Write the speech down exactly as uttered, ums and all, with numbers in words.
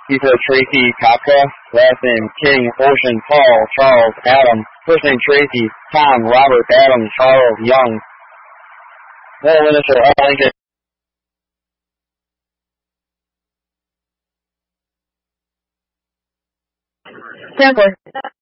He said Tracy Kopka. Last name King, Ocean, Paul, Charles, Adam. First name Tracy, Tom, Robert, Adam, Charles, Young. Middle initial L. Lincoln. Stanford.